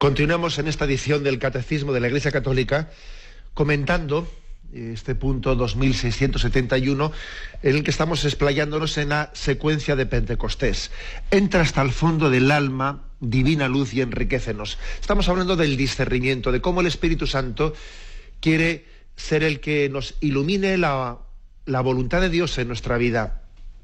Continuamos en esta edición del Catecismo de la Iglesia Católica comentando este punto 2671 en el que estamos explayándonos en la secuencia de Pentecostés. Entra hasta el fondo del alma, divina luz, y enriquécenos. Estamos hablando del discernimiento, de cómo el Espíritu Santo quiere ser el que nos ilumine la voluntad de Dios en nuestra vida.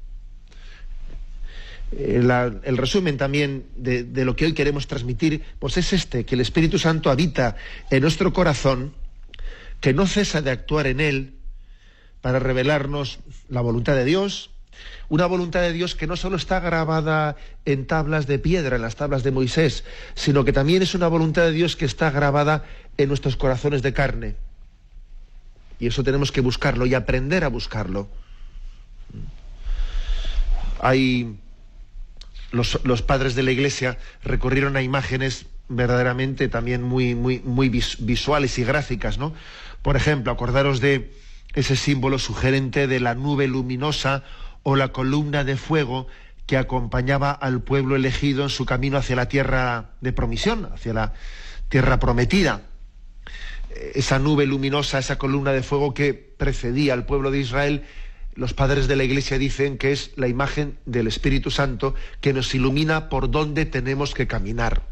El resumen también de lo que hoy queremos transmitir, pues es que el Espíritu Santo habita en nuestro corazón, que no cesa de actuar en él para revelarnos la voluntad de Dios, una voluntad de Dios que no solo está grabada en tablas de piedra, en las tablas de Moisés, sino que también es una voluntad de Dios que está grabada en nuestros corazones de carne. Y eso tenemos que buscarlo y aprender a buscarlo. Los padres de la Iglesia recurrieron a imágenes verdaderamente también muy visuales y gráficas, ¿no? Por ejemplo, acordaros de ese símbolo sugerente de la nube luminosa o la columna de fuego que acompañaba al pueblo elegido en su camino hacia la tierra de promisión, hacia la tierra prometida. Esa nube luminosa, esa columna de fuego que precedía al pueblo de Israel, los padres de la Iglesia dicen que es la imagen del Espíritu Santo que nos ilumina por dónde tenemos que caminar.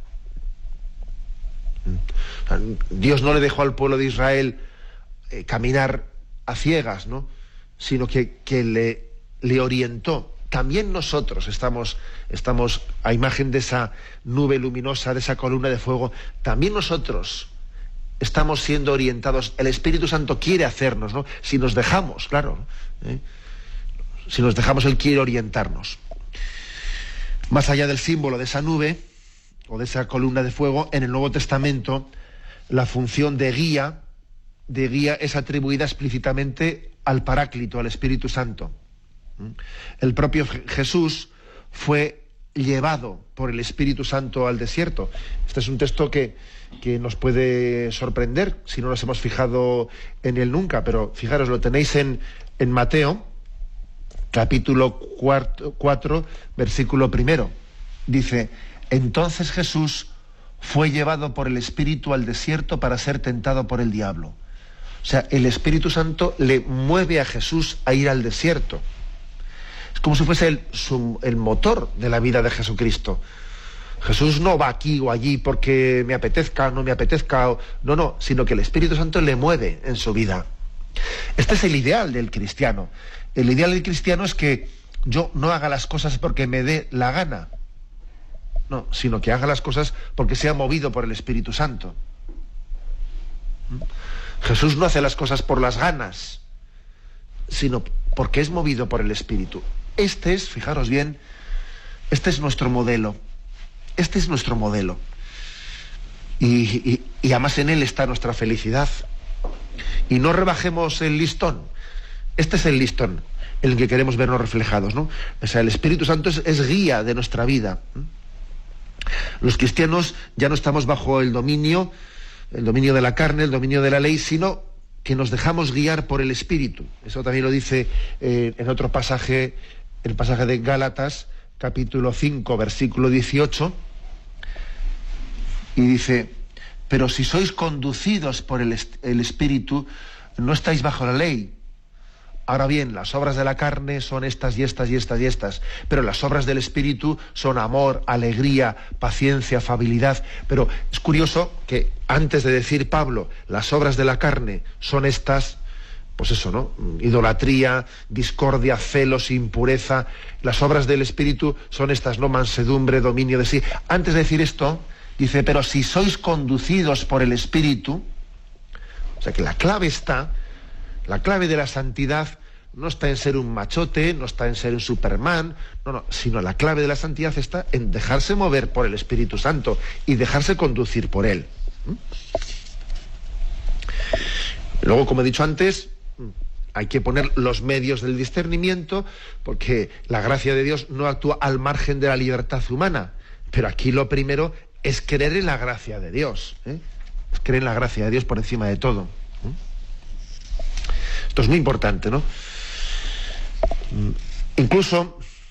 Dios no le dejó al pueblo de Israel caminar a ciegas, ¿no? Sino que le orientó. También nosotros estamos a imagen de esa nube luminosa, de esa columna de fuego, también nosotros estamos siendo orientados. El Espíritu Santo quiere hacernos, ¿no? Si nos dejamos, claro, si nos dejamos, Él quiere orientarnos. Más allá del símbolo de esa nube o de esa columna de fuego, en el Nuevo Testamento la función de guía es atribuida explícitamente al Paráclito, al Espíritu Santo. El propio Jesús fue llevado por el Espíritu Santo al desierto. Este es un texto que nos puede sorprender si no nos hemos fijado en él nunca, pero fijaros, lo tenéis en Mateo, capítulo 4, versículo 1. Dice: entonces Jesús fue llevado por el Espíritu al desierto para ser tentado por el diablo. O sea, el Espíritu Santo le mueve a Jesús a ir al desierto. Es como si fuese el motor de la vida de Jesucristo. Jesús no va aquí o allí porque me apetezca, no me apetezca, no, sino que el Espíritu Santo le mueve en su vida. Este es el ideal del cristiano. El ideal del cristiano es que yo no haga las cosas porque me dé la gana, no, sino que haga las cosas porque sea movido por el Espíritu Santo. Jesús no hace las cosas por las ganas, sino porque es movido por el Espíritu. Fijaros bien, este es nuestro modelo. Este es nuestro modelo. Y además en él está nuestra felicidad. Y no rebajemos el listón. Este es el listón en el que queremos vernos reflejados, ¿no? O sea, el Espíritu Santo es guía de nuestra vida. Los cristianos ya no estamos bajo el dominio de la carne, el dominio de la ley, sino que nos dejamos guiar por el Espíritu. Eso también lo dice en otro pasaje, el pasaje de Gálatas, capítulo 5, versículo 18, y dice: pero si sois conducidos por el Espíritu, no estáis bajo la ley. Ahora bien, las obras de la carne son estas y estas y estas y estas, pero las obras del Espíritu son amor, alegría, paciencia, afabilidad. Pero es curioso que antes de decir Pablo, las obras de la carne son estas, pues eso, ¿no? Idolatría, discordia, celos, impureza. Las obras del Espíritu son estas, ¿no? Mansedumbre, dominio de sí. Antes de decir esto, dice: pero si sois conducidos por el Espíritu, o sea que la clave de la santidad no está en ser un machote, no está en ser un Superman, no, sino la clave de la santidad está en dejarse mover por el Espíritu Santo y dejarse conducir por él. Luego, como he dicho antes, hay que poner los medios del discernimiento, porque la gracia de Dios no actúa al margen de la libertad humana. Pero aquí lo primero es creer en la gracia de Dios, es creer en la gracia de Dios por encima de todo. Esto es muy importante, ¿no? Incluso